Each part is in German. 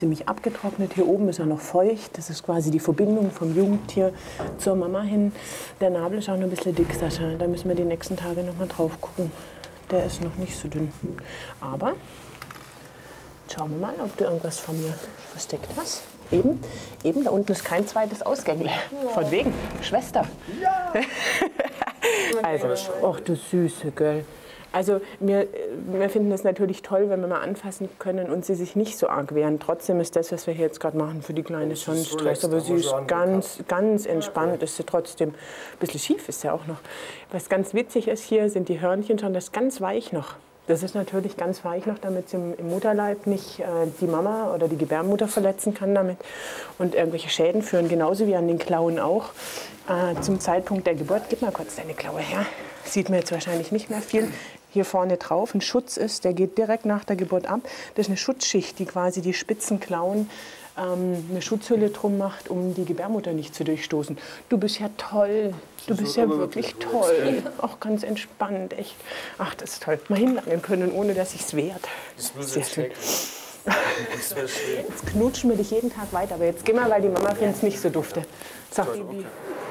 Ziemlich abgetrocknet. Hier oben ist er noch feucht. Das ist quasi die Verbindung vom Jungtier zur Mama hin. Der Nabel ist auch noch ein bisschen dick, Sascha. Da müssen wir die nächsten Tage noch mal drauf gucken. Der ist noch nicht so dünn. Aber schauen wir mal, ob du irgendwas von mir versteckt hast. Eben, da unten ist kein zweites Ausgängle. Von wegen, Schwester. Ja. Also, ach du Süße, gell. Also wir finden es natürlich toll, wenn wir mal anfassen können und sie sich nicht so arg wehren. Trotzdem ist das, was wir hier jetzt gerade machen, für die Kleine schon Stress. Aber sie ist ganz entspannt, ist sie trotzdem. Ein bisschen schief ist sie auch noch. Was ganz witzig ist hier, sind die Hörnchen schon, das ist ganz weich noch. Das ist natürlich ganz weich noch, damit sie im Mutterleib nicht die Mama oder die Gebärmutter verletzen kann damit und irgendwelche Schäden führen, genauso wie an den Klauen auch. Zum Zeitpunkt der Geburt, gib mal kurz deine Klaue her, sieht man jetzt wahrscheinlich nicht mehr viel. Hier vorne drauf ein Schutz ist, der geht direkt nach der Geburt ab. Das ist eine Schutzschicht, die quasi die spitzen Klauen eine Schutzhülle drum macht, um die Gebärmutter nicht zu durchstoßen. Du bist ja toll, du bist ja wirklich toll. Auch ganz entspannt, echt. Ach, das ist toll. Mal hinlangen können, ohne dass sich's wehrt. Sehr schön. Jetzt knutschen wir dich jeden Tag weiter, aber jetzt geh mal, weil die Mama findet es nicht so dufte. So, Baby.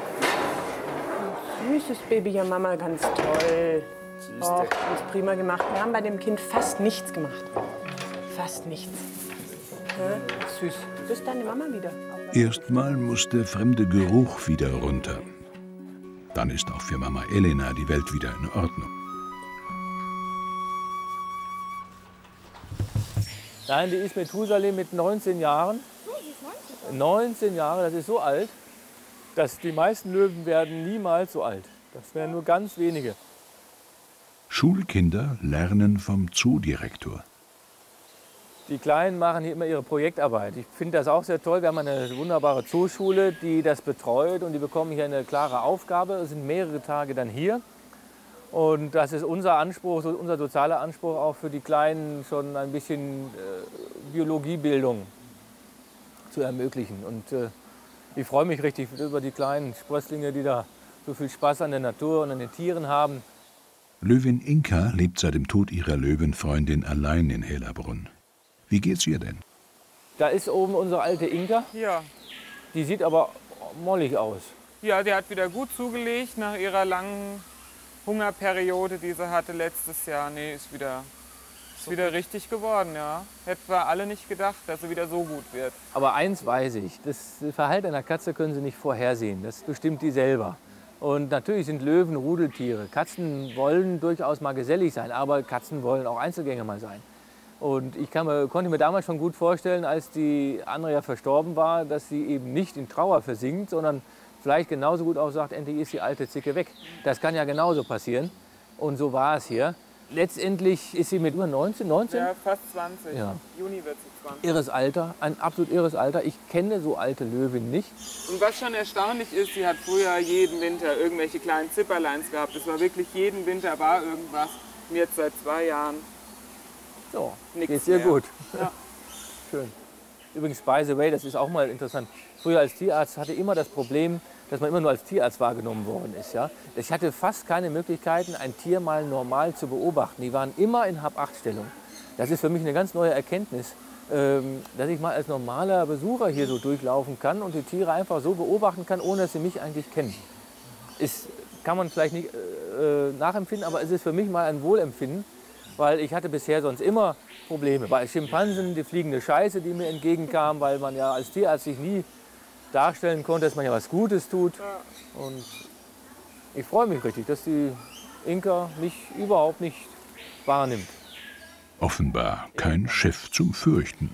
Süßes Baby, ja Mama, ganz toll. Oh, ganz prima gemacht. Wir haben bei dem Kind fast nichts gemacht. Fast nichts. Süß. Das ist deine Mama wieder. Erstmal muss der fremde Geruch wieder runter. Dann ist auch für Mama Elena die Welt wieder in Ordnung. Nein, die ist Methusalem mit 19 Jahren. 19 Jahre, das ist so alt, dass die meisten Löwen werden niemals so alt. Das wären nur ganz wenige. Schulkinder lernen vom Zoodirektor. Die Kleinen machen hier immer ihre Projektarbeit. Ich finde das auch sehr toll. Wir haben eine wunderbare Zooschule, die das betreut. Und die bekommen hier eine klare Aufgabe. Es sind mehrere Tage dann hier. Und das ist unser Anspruch, unser sozialer Anspruch auch für die Kleinen, schon ein bisschen Biologiebildung zu ermöglichen. Und ich freue mich richtig über die kleinen Sprösslinge, die da so viel Spaß an der Natur und an den Tieren haben. Löwin Inka lebt seit dem Tod ihrer Löwenfreundin allein in Hellerbrunn. Wie geht's ihr denn? Da ist oben unsere alte Inka. Ja. Die sieht aber mollig aus. Ja, die hat wieder gut zugelegt nach ihrer langen Hungerperiode, die sie hatte letztes Jahr. Nee, ist wieder richtig geworden, ja. Hätten wir alle nicht gedacht, dass sie wieder so gut wird. Aber eins weiß ich, das Verhalten einer Katze können Sie nicht vorhersehen. Das bestimmt die selber. Und natürlich sind Löwen Rudeltiere. Katzen wollen durchaus mal gesellig sein, aber Katzen wollen auch Einzelgänger mal sein. Und ich konnte mir damals schon gut vorstellen, als die Andrea verstorben war, dass sie eben nicht in Trauer versinkt, sondern vielleicht genauso gut auch sagt, endlich ist die alte Zicke weg. Das kann ja genauso passieren. Und so war es hier. Letztendlich ist sie mit über 19? Ja, fast 20. Ja. Juni wird sie 20. Irres Alter, ein absolut irres Alter. Ich kenne so alte Löwen nicht. Und was schon erstaunlich ist, sie hat früher jeden Winter irgendwelche kleinen Zipperleins gehabt. Es war wirklich jeden Winter war irgendwas. Und jetzt seit 2 Jahren So, nichts geht's ihr mehr. gut. Ja. Schön. Übrigens, by the way, das ist auch mal interessant. Früher als Tierarzt hatte ich immer das Problem, dass man immer nur als Tierarzt wahrgenommen worden ist. Ja? Ich hatte fast keine Möglichkeiten, ein Tier mal normal zu beobachten. Die waren immer in Hab-Acht-Stellung. Das ist für mich eine ganz neue Erkenntnis, dass ich mal als normaler Besucher hier so durchlaufen kann und die Tiere einfach so beobachten kann, ohne dass sie mich eigentlich kennen. Kann man vielleicht nicht nachempfinden, aber es ist für mich mal ein Wohlempfinden, weil ich hatte bisher sonst immer Probleme. Bei Schimpansen die fliegende Scheiße, die mir entgegenkam, weil man ja als Tierarzt sich nie darstellen konnte, dass man ja was Gutes tut. Und ich freue mich richtig, dass die Inka mich überhaupt nicht wahrnimmt. Offenbar kein Chef zum Fürchten.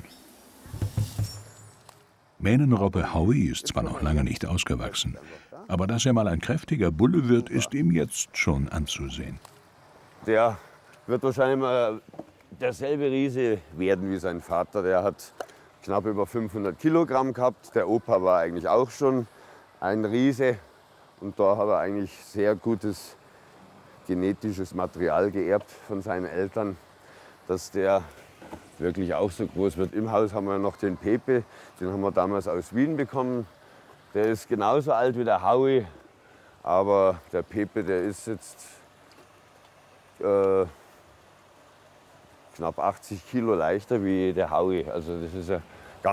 Mähnenrobbe Howie ist zwar noch lange nicht ausgewachsen, aber dass er mal ein kräftiger Bulle wird, ist ihm jetzt schon anzusehen. Der wird wahrscheinlich mal derselbe Riese werden wie sein Vater. Der hat knapp über 500 Kilogramm gehabt. Der Opa war eigentlich auch schon ein Riese. Und da hat er eigentlich sehr gutes genetisches Material geerbt von seinen Eltern, dass der wirklich auch so groß wird. Im Haus haben wir noch den Pepe, den haben wir damals aus Wien bekommen. Der ist genauso alt wie der Howie, aber der Pepe, der ist jetzt knapp 80 Kilo leichter wie der Howie. Also das ist